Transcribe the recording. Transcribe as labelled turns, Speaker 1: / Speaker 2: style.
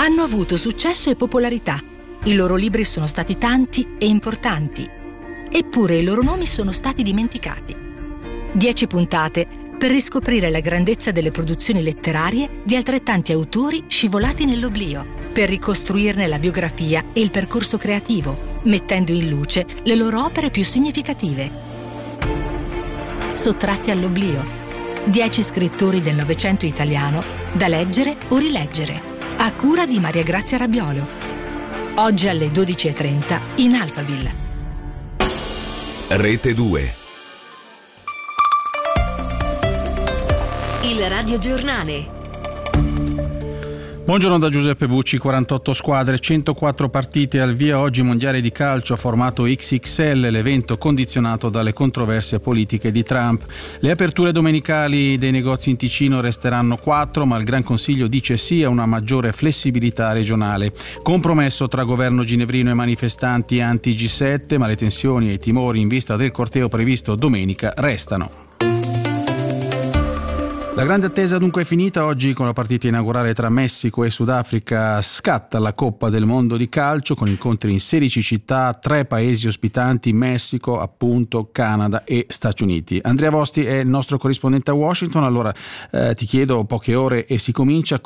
Speaker 1: Hanno avuto successo e popolarità. I loro libri sono stati tanti e importanti. Eppure i loro nomi sono stati dimenticati. 10 puntate per riscoprire la grandezza delle produzioni letterarie di altrettanti autori scivolati nell'oblio, per ricostruirne la biografia e il percorso creativo, mettendo in luce le loro opere più significative. Sottratti all'oblio. 10 scrittori del Novecento italiano da leggere o rileggere, a cura di Maria Grazia Rabiolo. Oggi alle 12:30 in Alphaville.
Speaker 2: Rete 2.
Speaker 3: Il radiogiornale.
Speaker 4: Buongiorno da Giuseppe Bucci. 48 squadre, 104 partite al via oggi mondiale di calcio a formato XXL, l'evento condizionato dalle controversie politiche di Trump. Le aperture domenicali dei negozi in Ticino resteranno 4, ma il Gran Consiglio dice sì a una maggiore flessibilità regionale. Compromesso tra governo ginevrino e manifestanti anti-G7, ma le tensioni e i timori in vista del corteo previsto domenica restano. La grande attesa dunque è finita. Oggi con la partita inaugurale tra Messico e Sudafrica scatta la Coppa del Mondo di calcio con incontri in 16 città, 3 paesi ospitanti, Messico, appunto, Canada e Stati Uniti. Andrea Vosti è il nostro corrispondente a Washington. Allora ti chiedo, poche ore e si comincia,